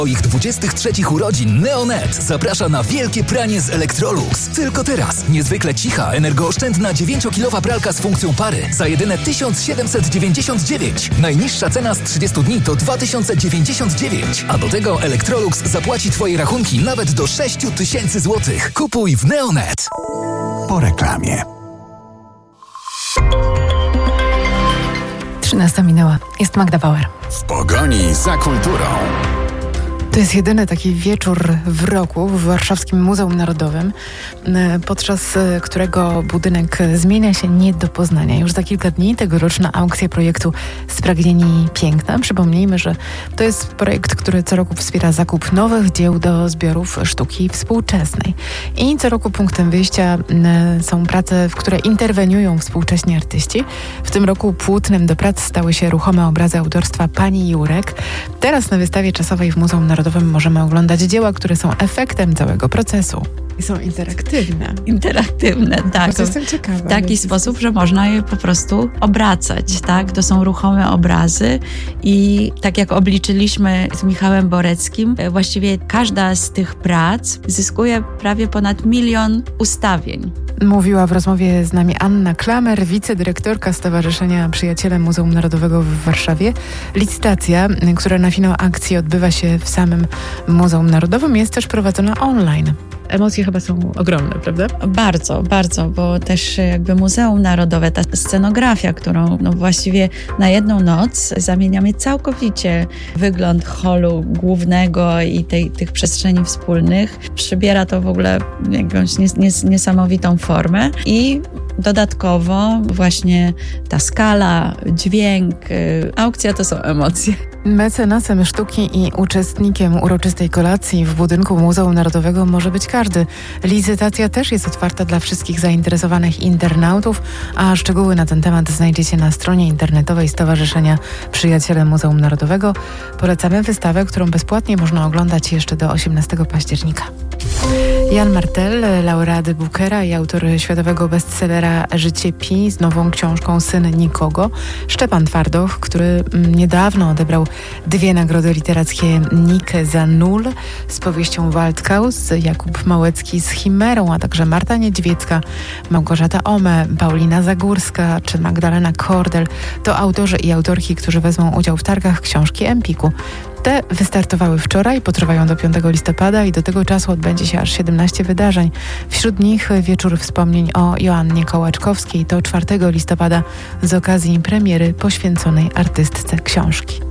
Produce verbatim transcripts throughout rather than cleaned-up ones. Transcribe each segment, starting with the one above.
Ich dwudziestych trzecich urodzin Neonet zaprasza na wielkie pranie z Electrolux. Tylko teraz niezwykle cicha, energooszczędna dziewięciokilowa pralka z funkcją pary za jedyne tysiąc siedemset dziewięćdziesiąt dziewięć. Najniższa cena z trzydziestu dni to dwa tysiące dziewięćdziesiąt dziewięć. A do tego Electrolux zapłaci Twoje rachunki nawet do sześć tysięcy złotych. Kupuj w Neonet. Po reklamie. trzynasta minęła. Jest Magda Bauer. W pogoni za kulturą. To jest jedyny taki wieczór w roku w Warszawskim Muzeum Narodowym, podczas którego budynek zmienia się nie do poznania. Już za kilka dni tegoroczna aukcja projektu Spragnieni Piękna. Przypomnijmy, że to jest projekt, który co roku wspiera zakup nowych dzieł do zbiorów sztuki współczesnej. I co roku punktem wyjścia są prace, w które interweniują współcześni artyści. W tym roku płótnem do prac stały się ruchome obrazy autorstwa pani Jurek. Teraz na wystawie czasowej w Muzeum Narodowym możemy oglądać dzieła, które są efektem całego procesu. I są interaktywne. Interaktywne, tak. To jestem ciekawa. W taki sposób, że można je po prostu obracać, tak? To są ruchome obrazy i tak jak obliczyliśmy z Michałem Boreckim, właściwie każda z tych prac zyskuje prawie ponad milion ustawień. Mówiła w rozmowie z nami Anna Klamer, wicedyrektorka Stowarzyszenia Przyjaciele Muzeum Narodowego w Warszawie. Licytacja, która na finał akcji odbywa się w samym Muzeum Narodowym, jest też prowadzona online. Emocje chyba są ogromne, prawda? Bardzo, bardzo, bo też jakby Muzeum Narodowe, ta scenografia, którą no właściwie na jedną noc zamieniamy całkowicie wygląd holu głównego i tej, tych przestrzeni wspólnych. Przybiera to w ogóle jakąś nies, nies, niesamowitą formę i dodatkowo właśnie ta skala, dźwięk, aukcja to są emocje. Mecenasem sztuki i uczestnikiem uroczystej kolacji w budynku Muzeum Narodowego może być każdy. Licytacja też jest otwarta dla wszystkich zainteresowanych internautów, a szczegóły na ten temat znajdziecie na stronie internetowej Stowarzyszenia Przyjaciele Muzeum Narodowego. Polecamy wystawę, którą bezpłatnie można oglądać jeszcze do osiemnastego października. Jan Martel, laureat Bookera i autor światowego bestsellera Życie Pi z nową książką Syn Nikogo. Szczepan Twardoch, który niedawno odebrał dwie nagrody literackie Nike za Nul z powieścią Waldkaus, Jakub Małecki z Chimerą, a także Marta Niedźwiecka, Małgorzata Ome, Paulina Zagórska czy Magdalena Kordel to autorzy i autorki, którzy wezmą udział w targach książki Empiku. Te wystartowały wczoraj, potrwają do piątego listopada i do tego czasu odbędzie się aż siedemnaście wydarzeń. Wśród nich wieczór wspomnień o Joannie Kołaczkowskiej to czwartego listopada z okazji premiery poświęconej artystce książki.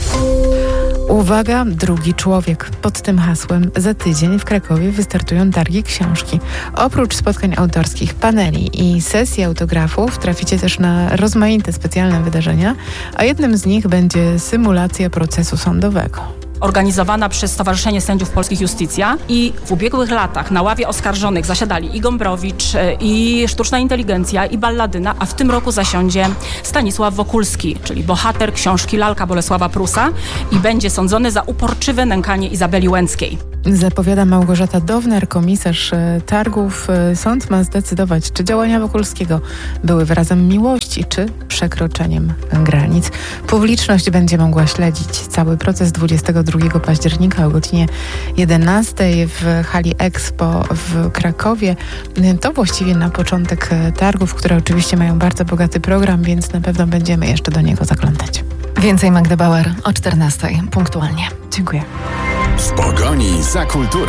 Uwaga, drugi człowiek. Pod tym hasłem za tydzień w Krakowie wystartują targi książki. Oprócz spotkań autorskich, paneli i sesji autografów traficie też na rozmaite specjalne wydarzenia, a jednym z nich będzie symulacja procesu sądowego. Organizowana przez Stowarzyszenie Sędziów Polskich Justicja i w ubiegłych latach na ławie oskarżonych zasiadali i Gombrowicz, i Sztuczna Inteligencja, i Balladyna, a w tym roku zasiądzie Stanisław Wokulski, czyli bohater książki Lalka Bolesława Prusa i będzie sądzony za uporczywe nękanie Izabeli Łęckiej. Zapowiada Małgorzata Downer, komisarz targów. Sąd ma zdecydować, czy działania Wokulskiego były wyrazem miłości, czy przekroczeniem granic. Publiczność będzie mogła śledzić cały proces dwudziestego drugiego października o godzinie jedenastej w hali Expo w Krakowie. To właściwie na początek targów, które oczywiście mają bardzo bogaty program, więc na pewno będziemy jeszcze do niego zaglądać. Więcej Magdy Bauer o czternastej punktualnie. Dziękuję. W pogoni za kulturą.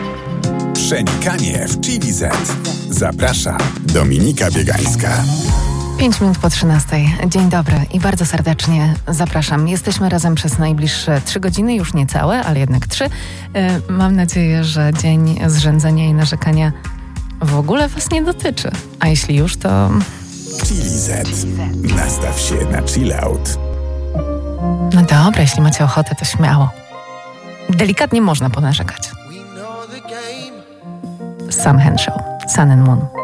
Przenikanie w Chili Z. Zaprasza Dominika Biegańska. Pięć minut po trzynastej. Dzień dobry i bardzo serdecznie zapraszam. Jesteśmy razem przez najbliższe trzy godziny, już nie całe, ale jednak trzy. Mam nadzieję, że dzień zrzędzenia i narzekania w ogóle was nie dotyczy. A jeśli już, to... Chili Z. Nastaw się na chill out. No dobra, jeśli macie ochotę, to śmiało. Delikatnie można ponarzekać. Sam Henshaw, Sun and Moon.